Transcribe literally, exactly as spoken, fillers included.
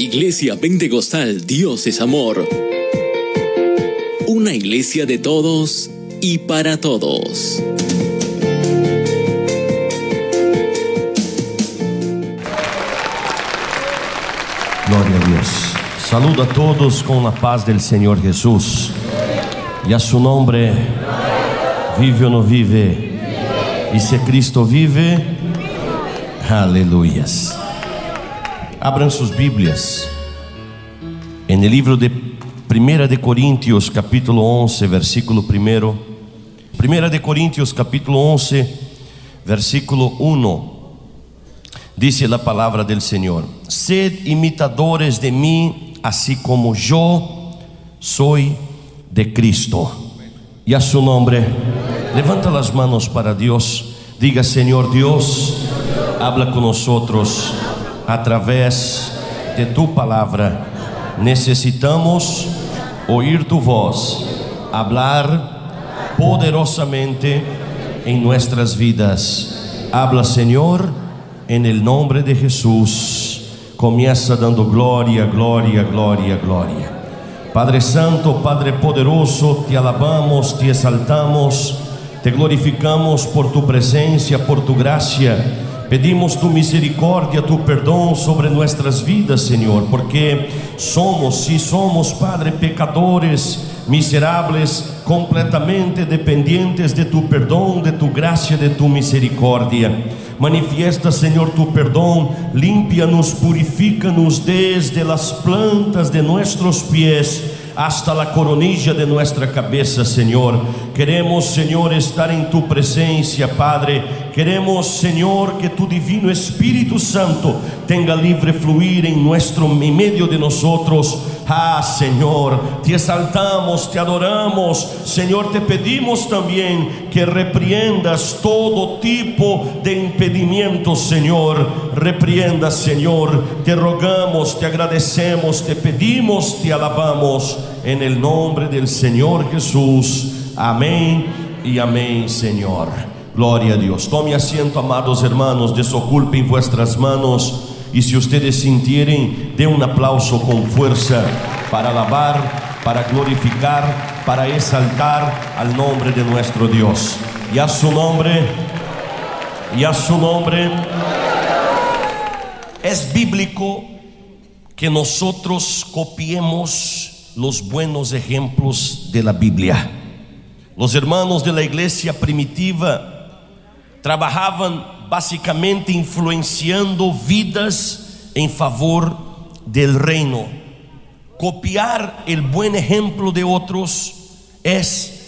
Iglesia Pentecostal Dios es Amor. Una iglesia de todos y para todos. Gloria a Dios. Saludo a todos con la paz del Señor Jesús. Y a su nombre, vive o no vive. Y si Cristo vive, aleluyas. Abran sus Biblias en el libro de Primera de Corintios, capítulo once, versículo primero. Primera de Corintios, capítulo once, versículo uno. Dice la palabra del Señor: sed imitadores de mí, así como yo soy de Cristo. Y a su nombre, levanta las manos para Dios. Diga: Señor Dios, habla con nosotros a través de tu palabra. Necesitamos oír tu voz, hablar poderosamente en nuestras vidas. Habla, Señor, en el nombre de Jesús. Comienza dando gloria, gloria, gloria, gloria. Padre Santo, Padre poderoso, te alabamos, te exaltamos, te glorificamos por tu presencia, por tu gracia. Pedimos tu misericordia, tu perdón sobre nuestras vidas, Señor, porque somos, sí somos, Padre, pecadores, miserables, completamente dependientes de tu perdón, de tu gracia, de tu misericordia. Manifiesta, Señor, tu perdón, límpianos, purifícanos desde las plantas de nuestros pies hasta la coronilla de nuestra cabeza, Señor. Queremos, Señor, estar en tu presencia, Padre. Queremos, Señor, que tu divino Espíritu Santo tenga libre fluir en nuestro, en medio de nosotros. Ah, Señor, te exaltamos, te adoramos, Señor. Te pedimos también que repriendas todo tipo de impedimentos, Señor. Repriendas, Señor. Te rogamos, te agradecemos, te pedimos, te alabamos, en el nombre del Señor Jesús. Amén y amén, Señor. Gloria a Dios. Tome asiento, amados hermanos, desocupen vuestras manos. Y si ustedes sintieren, den un aplauso con fuerza para alabar, para glorificar, para exaltar al nombre de nuestro Dios. Y a su nombre, y a su nombre. Es bíblico que nosotros copiemos los buenos ejemplos de la Biblia. Los hermanos de la iglesia primitiva trabajaban básicamente influenciando vidas en favor del reino. Copiar el buen ejemplo de otros es